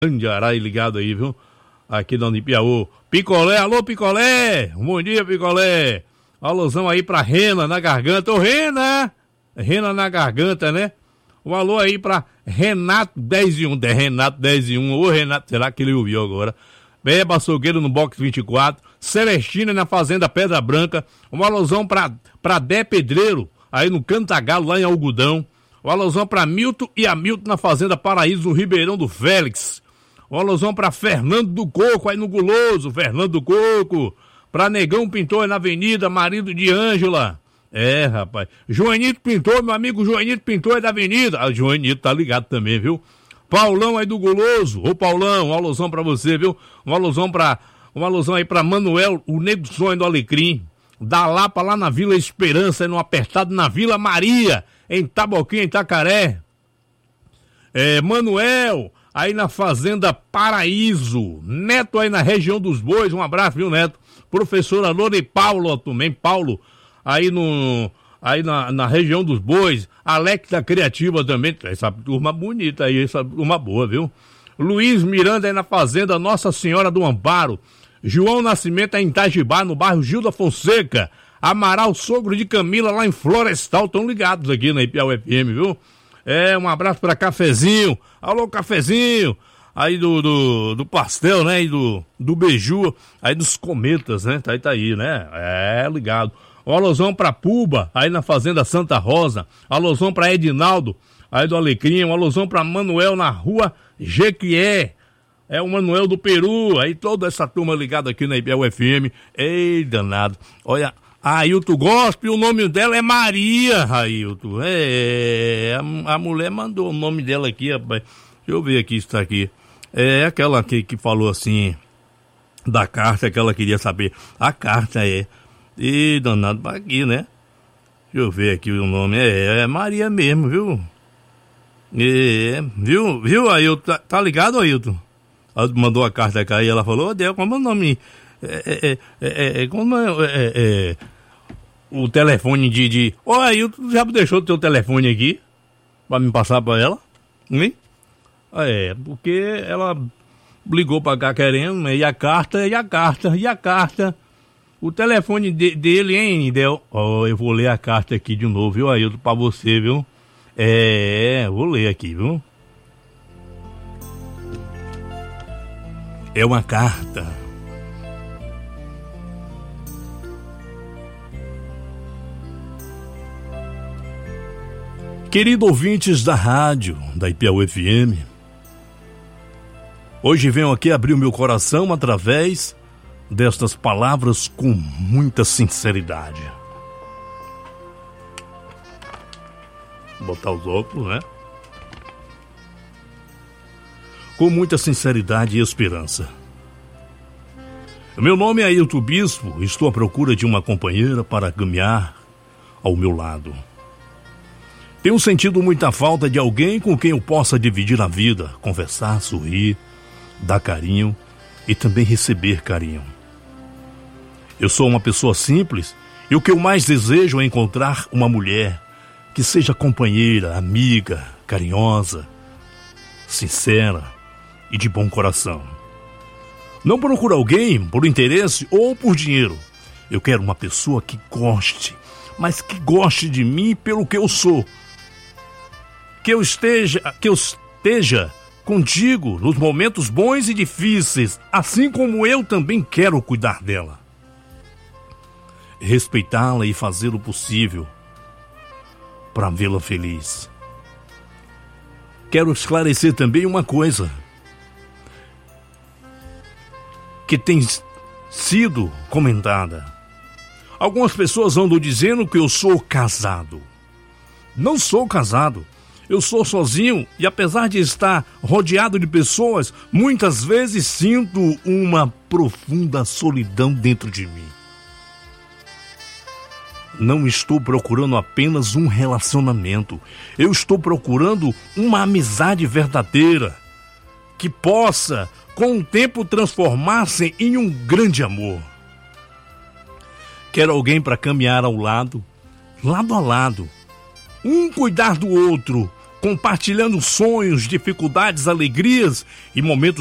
Grande Arai ligado aí, viu? Aqui da Piauí. Picolé, alô Picolé! Bom dia, Picolé! Alôzão aí pra Rena na garganta. Ô Rena! Rena na garganta, né? Um alô aí pra Renato 10 e 1. Renato 10 e 1. Ô Renato, será que ele ouviu agora? Beba Açougueiro no box 24. Celestina na Fazenda Pedra Branca. Um alôzão pra Dé Pedreiro, aí no Cantagalo, lá em Algodão. Um alôzão pra Milton e Hamilton na Fazenda Paraíso, no Ribeirão do Félix. Um alôzão pra Fernando do Coco, aí no Guloso. Fernando do Coco. Pra Negão Pintor, na Avenida, marido de Ângela. É, rapaz. Joanito Pintor, meu amigo Joanito Pintor é da Avenida. Ah, o Joanito tá ligado também, viu? Paulão aí do Guloso. Ô, Paulão, um alôzão pra você, viu? Um alôzão aí pra Manuel, o Nego Sonho do Alecrim. Da Lapa, lá na Vila Esperança, no apertado na Vila Maria, em Taboquinha, em Itacaré. Manuel, aí na Fazenda Paraíso. Neto aí na região dos Bois, um abraço, viu, Neto? Professora Loura e Paulo também, Paulo, aí na região dos Bois. Alex da Criativa também, essa turma bonita aí, essa turma boa, viu? Luiz Miranda aí na Fazenda Nossa Senhora do Amparo. João Nascimento aí em Itajibá, no bairro Gilda Fonseca. Amaral, sogro de Camila, lá em Florestal, estão ligados aqui na Piauí FM, viu? Um abraço pra Cafezinho. Alô, Cafezinho. Aí do pastel, né? E do beiju, aí dos cometas, né? Tá aí, né? Ligado. Um alôzão pra Puba, aí na Fazenda Santa Rosa. Alôzão pra Edinaldo, aí do Alecrim. Um alôzão pra Manuel na Rua Jequié. É o Manuel do Peru, aí toda essa turma ligada aqui na Piauí FM. Ei, danado. Olha, a Ailton Gospel, o nome dela é Maria, Ailton. A mulher mandou o nome dela aqui, rapaz. Deixa eu ver aqui, está aqui. É aquela que falou assim, da carta que ela queria saber. A carta e danado pra aqui, né? Deixa eu ver aqui o nome. É Maria mesmo, viu? Viu, Ailton? Tá ligado, Ailton? Ela mandou a carta cá e ela falou, Deus, como é o nome? O telefone de... Ailton, já deixou o teu telefone aqui? Pra me passar pra ela? Hein? Porque ela ligou pra cá querendo, né? E a carta. O telefone dele, hein, Del? Eu vou ler a carta aqui de novo, viu, Ailton, pra você, viu? Vou ler aqui, viu? É uma carta. Querido ouvintes da rádio, da Piauí FM, hoje venho aqui abrir o meu coração através destas palavras com muita sinceridade. Vou botar os óculos, né? Com muita sinceridade e esperança. Meu nome é Ailton Bispo, estou à procura de uma companheira para caminhar ao meu lado. Tenho sentido muita falta de alguém com quem eu possa dividir a vida, conversar, sorrir, dar carinho e também receber carinho. Eu sou uma pessoa simples e o que eu mais desejo é encontrar uma mulher que seja companheira, amiga, carinhosa, sincera e de bom coração. Não procuro alguém por interesse ou por dinheiro. Eu quero uma pessoa que goste, mas que goste de mim pelo que eu sou. Que eu esteja contigo nos momentos bons e difíceis, assim como eu também quero cuidar dela. Respeitá-la e fazer o possível para vê-la feliz. Quero esclarecer também uma coisa que tem sido comentada. Algumas pessoas andam dizendo que eu sou casado. Não sou casado. Eu sou sozinho e apesar de estar rodeado de pessoas, muitas vezes sinto uma profunda solidão dentro de mim. Não estou procurando apenas um relacionamento. Eu estou procurando uma amizade verdadeira que possa, com o tempo, transformar-se em um grande amor. Quero alguém para caminhar ao lado a lado. Um cuidar do outro, compartilhando sonhos, dificuldades, alegrias e momentos